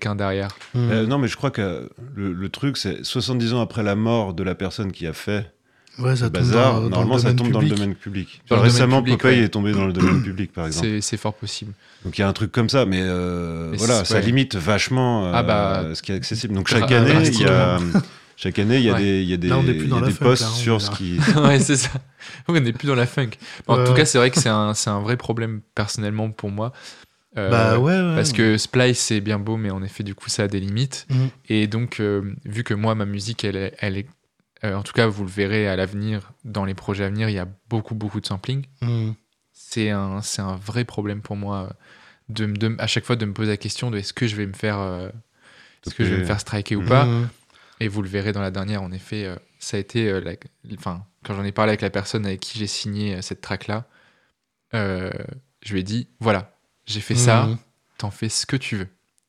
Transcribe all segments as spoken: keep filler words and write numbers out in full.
quelqu'un derrière. Mmh. Euh, non, mais je crois que le, le truc, c'est soixante-dix ans après la mort de la personne qui a fait Ouais, ça le tombe bazar, dans, normalement, dans ça le tombe domaine dans le public. domaine public. Dans Genre, le domaine récemment, public, Popeye ouais. est tombé dans le domaine public, par exemple. C'est, c'est fort possible. Donc il y a un truc comme ça, mais, euh, Mais voilà, c'est- ça ouais. limite vachement euh, Ah bah, ce qui est accessible. Donc gra- chaque année, il y a, drastiquement. chaque année, il y a Ouais. des, il y a des, Là, on est plus il y dans a la des funk, posts là, on sur est ce là. qui. Ouais, c'est ça. On n'est plus dans la funk. En Ouais, tout ouais. cas, c'est vrai que c'est un, c'est un vrai problème personnellement pour moi. Euh, Bah ouais, ouais. Parce que Splice, c'est bien beau, mais en effet, du coup, ça a des limites. Mmh. Et donc, euh, vu que moi, ma musique, elle est, elle est euh, en tout cas, vous le verrez à l'avenir, dans les projets à venir, il y a beaucoup, beaucoup de sampling. Mmh. C'est un, c'est un vrai problème pour moi, euh, de, me- de, à chaque fois, de me poser la question de est-ce que je vais me faire, euh, est-ce que je vais me faire striker ou Mmh. pas. Mmh. Et vous le verrez dans la dernière, en effet, euh, ça a été, euh, la- enfin, quand j'en ai parlé avec la personne avec qui j'ai signé euh, cette track-là, euh, je lui ai dit, voilà, j'ai fait ça, Mmh. t'en fais ce que tu veux.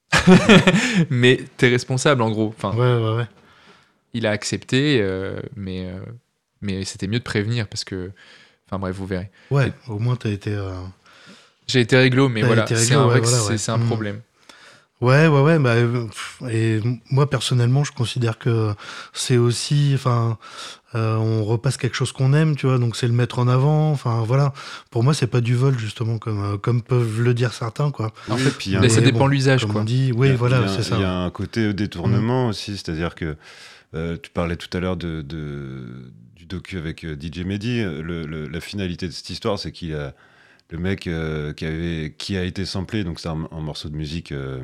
Mais t'es responsable, en gros. Enfin, Ouais, ouais, ouais. il a accepté, euh, mais, euh, mais c'était mieux de prévenir parce que, enfin bref, vous verrez. Ouais, au moins t'as été. euh, J'ai été réglo, mais T'as voilà, été c'est réglo, un, ouais, vrai que voilà, c'est, ouais. c'est un Mm. problème. Ouais, ouais, ouais. Bah, euh, pff, et moi, personnellement, je considère que c'est aussi. Enfin, euh, on repasse quelque chose qu'on aime, tu vois, donc c'est le mettre en avant. Enfin, voilà. Pour moi, c'est pas du vol, justement, comme, euh, comme peuvent le dire certains, quoi. En Oui, fait, puis il y a mais un- ça Mais dépend bon, l'usage, Comme quoi. on dit, oui, Il y a- voilà, il y a- c'est ça. Il y a un côté détournement aussi, c'est-à-dire que euh, tu parlais tout à l'heure de, de- du docu avec euh, D J Mehdi. Le- le- la finalité de cette histoire, c'est qu'il a le mec euh, qui, avait, qui a été samplé, donc c'est un, un morceau de musique. euh,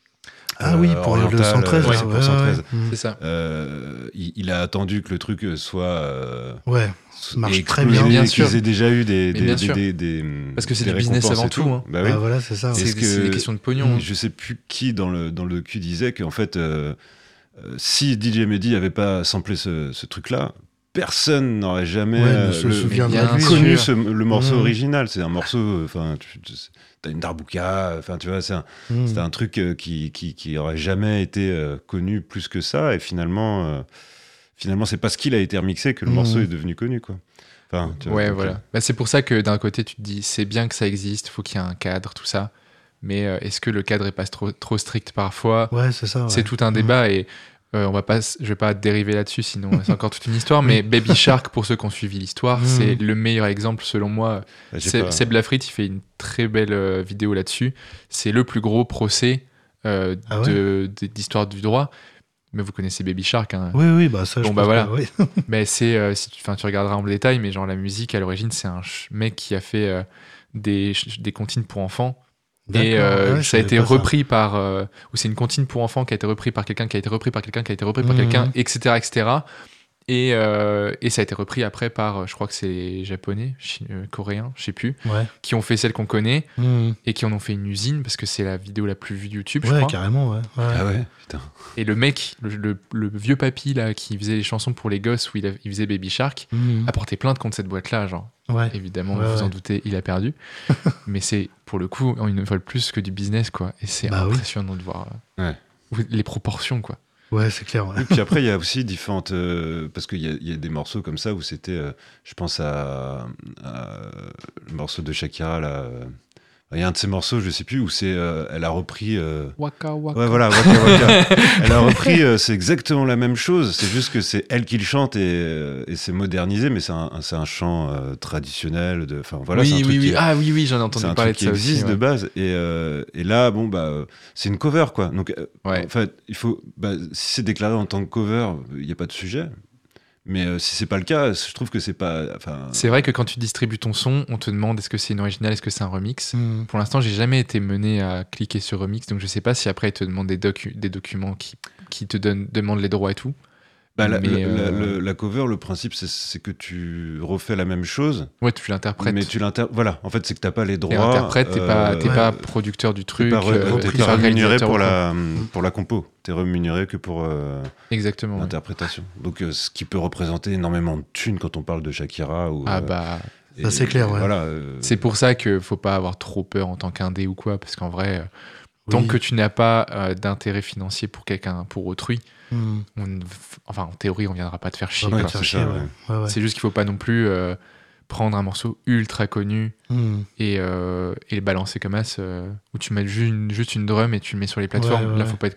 Ah euh, oui, pour le oriental, cent treize. euh, là, c'est pour ouais, cent ouais, treize. ouais. Mm. C'est ça. Euh, il, il a attendu que le truc soit. Euh, Ouais, marche très explosé, bien. Bien qu'ils sûr. aient déjà eu des. Mais des, bien des, sûr. des- des- Parce que c'est des du business récompenses avant et tout, hein. Bah oui. Ah, voilà, c'est ça. C'est, Est-ce des- que- c'est des questions de pognon. Je sais plus qui dans le, dans le docu disait qu'en fait, euh, euh, si D J Mehdi avait pas samplé ce, ce truc-là, personne n'aurait jamais Ouais, euh, ne se le- souviendrait bien de lui. connu sûr. ce- le morceau Mmh. original. C'est un morceau, enfin, tu as une darbouka, enfin, tu vois, c'est un, Mm. c'est un truc euh, qui, qui, qui aurait jamais été euh, connu plus que ça. Et finalement, euh, finalement, c'est parce qu'il a été remixé que le Mmh. morceau est devenu connu, quoi. Enfin, tu vois, Ouais, donc, voilà. Bah, c'est pour ça que d'un côté, tu te dis, c'est bien que ça existe, faut qu'il y ait un cadre, tout ça. Mais euh, est-ce que le cadre est pas trop, trop strict parfois? Ouais, c'est ça. Ouais. C'est tout un débat et euh, on va pas, je vais pas dériver là-dessus, sinon c'est encore toute une histoire. Mais Baby Shark, pour ceux qui ont suivi l'histoire, Mm. c'est le meilleur exemple selon moi. bah, j'ai Seb, pas- Seb Lafrite, il fait une très belle euh, vidéo là-dessus. C'est le plus gros procès euh, Ah ouais de, de- d'histoire du droit. Mais vous connaissez Baby Shark, hein. Oui, oui, bah ça, Bon, je bah pense voilà. que- oui. Mais c'est, euh, si tu, 'fin, tu regarderas en détail, mais genre la musique à l'origine, c'est un ch- mec qui a fait euh, des, ch- des comptines pour enfants. Et D'accord, euh, ouais, je ça a savais été pas ça. repris par. euh, ou c'est une comptine pour enfants qui a été repris par quelqu'un, qui a été repris par quelqu'un, qui a été repris par Mhm. quelqu'un, et cetera, et cetera. Et, euh, et ça a été repris après par, euh, je crois que c'est les japonais, chi- euh, coréens, je sais plus, Ouais. qui ont fait celle qu'on connaît Mm. et qui en ont fait une usine parce que c'est la vidéo la plus vue de YouTube, je Ouais, crois. carrément, ouais. ouais. Ah ouais, putain. Et le mec, le, le- le vieux papy là, qui faisait les chansons pour les gosses où il, a- il faisait Baby Shark, Mm. a porté plainte contre cette boîte-là, genre. Ouais. Évidemment, Ouais, vous vous en ouais. doutez, il a perdu. Mais c'est, pour le coup, ils ne veulent plus que du business, quoi. Et c'est Bah oui. impressionnant de voir euh, Ouais. les proportions, quoi. Ouais, c'est clair. Ouais. Et puis après, il y a aussi différentes. euh, parce qu'il y, a- il y a des morceaux comme ça où c'était. euh, je pense à, à le morceau de Shakira, là. euh, il y a un de ces morceaux, je sais plus, où c'est. euh, elle a repris. euh, Waka waka. Ouais, voilà, Waka Waka. Elle a repris, euh, c'est exactement la même chose, c'est juste que c'est elle qui le chante et, euh, et c'est modernisé, mais c'est un, c'est un chant euh, traditionnel. De, enfin, voilà, c'est un oui, truc oui, qui oui. est- Ah oui, oui, j'en ai c'est entendu un parler truc de qui ça existe aussi. de ouais. base. Et, euh, et là, bon, bah, euh, c'est une cover, quoi. Donc, euh, Ouais. en fait, il faut, bah, si c'est déclaré en tant que cover, il n'y a pas de sujet. Mais euh, si c'est pas le cas, je trouve que c'est pas. Enfin, C'est vrai que quand tu distribues ton son, on te demande est-ce que c'est une originale, est-ce que c'est un remix. Mm. Pour l'instant, j'ai jamais été mené à cliquer sur remix, donc je sais pas si après ils te demandent des, docu- des documents qui, qui te donnent, demandent les droits et tout. bah, la, mais, la- euh, la- le- la cover, le principe, c'est, c'est que tu refais la même chose, Ouais, tu l'interprètes. mais tu l'inter. Voilà, en fait, c'est que t'as pas les droits. T'es interprète, t'es pas, t'es euh, pas ouais. producteur du T'es truc. pas, re- euh, t'es t'es pas pas rémunéré réalisateur pour ou quoi. la, pour la compo. T'es rémunéré que pour euh, Exactement. ouais. l'interprétation. Donc, euh, ce qui peut représenter énormément de thunes quand on parle de Shakira. Ou, Ah euh, bah. et- Ça, c'est clair, et ouais. Voilà, euh, C'est pour ça qu'il faut pas avoir trop peur en tant qu'indé ou quoi, parce qu'en vrai, euh, tant Oui. que tu n'as pas euh, d'intérêt financier pour quelqu'un, pour autrui, Mm. on- enfin en théorie, on viendra pas te faire chier. Pas ouais, quoi. te faire c'est chier, ça, ouais. ouais. Ouais, ouais. C'est juste qu'il faut pas non plus euh, prendre un morceau ultra connu Mm. et, euh, et le balancer comme as, euh, où tu mets juste une, juste une drum et tu le mets sur les plateformes. Ouais, ouais, Là, ouais. faut pas être